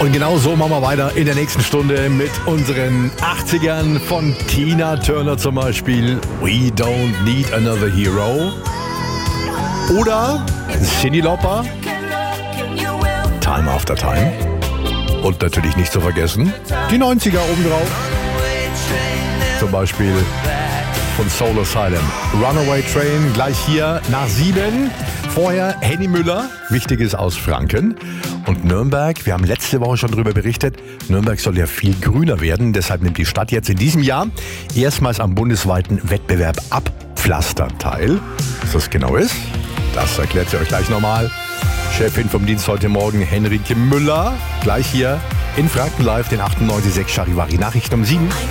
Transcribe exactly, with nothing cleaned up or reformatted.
Und genau so machen wir weiter in der nächsten Stunde mit unseren achtzigern von Tina Turner zum Beispiel. We Don't Need Another Hero. Oder Cyndi Lauper. Time After Time. Und natürlich nicht zu vergessen, die neunziger obendrauf. Zum Beispiel von Soul Asylum. Runaway Train gleich hier nach sieben. Vorher Henny Müller, Wichtiges aus Franken. Und Nürnberg, wir haben letzte Woche schon darüber berichtet, Nürnberg soll ja viel grüner werden. Deshalb nimmt die Stadt jetzt in diesem Jahr erstmals am bundesweiten Wettbewerb Abpflastern teil. Was das genau ist, das erklärt sie euch gleich nochmal. Chefin vom Dienst heute Morgen, Henrike Müller. Gleich hier in Franken Live, den achtundneunzig Komma sechs Charivari Nachrichten um sieben.